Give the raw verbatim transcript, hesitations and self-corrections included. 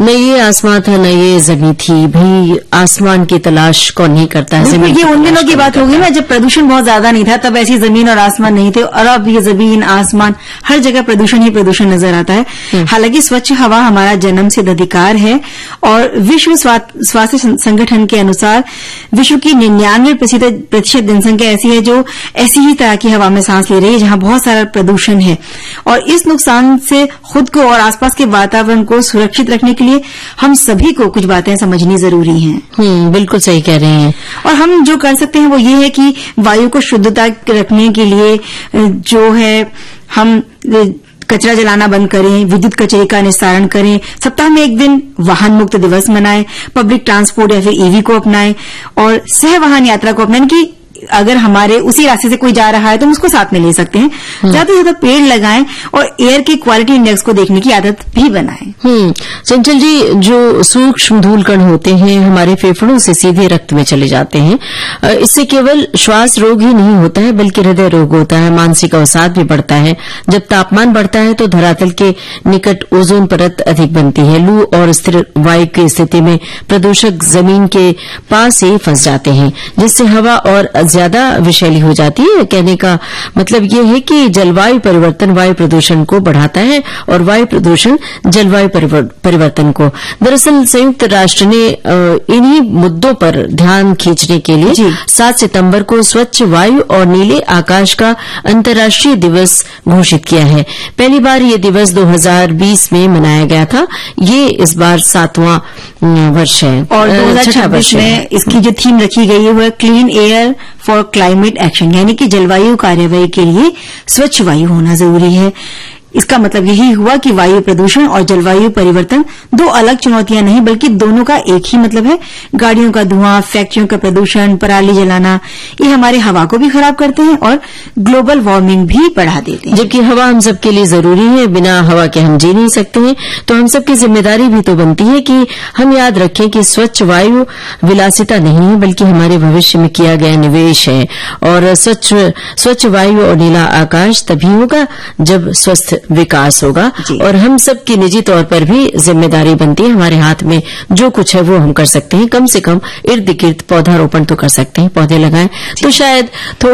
न ये आसमान था न ये जमीन थी, भाई आसमान की तलाश कौन नहीं करता है। जमीन ये उन दिनों की बात होगी ना जब प्रदूषण बहुत ज्यादा नहीं था, तब ऐसी जमीन और आसमान नहीं थे, और अब ये जमीन आसमान हर जगह प्रदूषण ही प्रदूषण नजर आता है। हालांकि स्वच्छ हवा हमारा जन्म सिद्ध अधिकार है, और विश्व स्वास्थ्य संगठन के अनुसार विश्व की निन्यानवे प्रतिशत जनसंख्या ऐसी है जो ऐसी ही तरह की हवा में सांस ले रही है जहां बहुत सारा प्रदूषण है, और इस नुकसान से खुद को और आसपास के वातावरण को सुरक्षित रखने के लिए हम सभी को कुछ बातें समझनी जरूरी हैं। हम्म, बिल्कुल सही कह रहे हैं। और हम जो कर सकते हैं वो ये है कि वायु को शुद्धता रखने के लिए जो है हम कचरा जलाना बंद करें, विद्युत कचरे का निस्तारण करें, सप्ताह में एक दिन वाहन मुक्त दिवस मनाएं, पब्लिक ट्रांसपोर्ट या फिर ईवी को अपनाएं, और सह वाहन यात्रा को अपनाएं कि अगर हमारे उसी रास्ते से कोई जा रहा है तो हम उसको साथ में ले सकते हैं। ज्यादा से ज्यादा पेड़ लगाएं और एयर के क्वालिटी इंडेक्स को देखने की आदत भी बनाएं। हम्म, चंचल जी, जो सूक्ष्म धूल कण होते हैं हमारे फेफड़ों से सीधे रक्त में चले जाते हैं। इससे केवल श्वास रोग ही नहीं होता है बल्कि हृदय रोग होता है, मानसिक अवसाद भी बढ़ता है। जब तापमान बढ़ता है तो धरातल के निकट ओजोन परत अधिक बनती है। लू और स्थिर वायु की स्थिति में प्रदूषक जमीन के पास ही फंस जाते हैं, जिससे हवा और ज्यादा विषैली हो जाती है। कहने का मतलब ये है कि जलवायु परिवर्तन वायु प्रदूषण को बढ़ाता है और वायु प्रदूषण जलवायु परिवर्तन को। दरअसल संयुक्त राष्ट्र ने इन्हीं मुद्दों पर ध्यान खींचने के लिए सात सितंबर को स्वच्छ वायु और नीले आकाश का अंतर्राष्ट्रीय दिवस घोषित किया है। पहली बार ये दिवस दो हज़ार बीस में मनाया गया था। ये इस बार सातवां वर्ष है और दो हज़ार छब्बीस में इसकी जो थीम रखी गई है वो clean air for climate action, यानी कि जलवायु कार्यवाही के लिए स्वच्छ वायु होना जरूरी है। इसका मतलब यही हुआ कि वायु प्रदूषण और जलवायु परिवर्तन दो अलग चुनौतियां नहीं बल्कि दोनों का एक ही मतलब है। गाड़ियों का धुआं, फैक्ट्रियों का प्रदूषण, पराली जलाना, ये हमारे हवा को भी खराब करते हैं और ग्लोबल वार्मिंग भी बढ़ा देते हैं। जबकि हवा हम सबके लिए जरूरी है, बिना हवा के हम जी नहीं सकते हैं। तो हम सबकी जिम्मेदारी भी तो बनती है कि हम याद रखें कि स्वच्छ वायु विलासिता नहीं है बल्कि हमारे भविष्य में किया गया निवेश है। और स्वच्छ स्वच्छ वायु और नीला आकाश तभी होगा जब स्वस्थ विकास होगा। और हम सब की निजी तौर पर भी जिम्मेदारी बनती है। हमारे हाथ में जो कुछ है वो हम कर सकते हैं। कम से कम इर्द गिर्द पौधारोपण तो कर सकते हैं, पौधे लगाएं तो शायद थोड़ा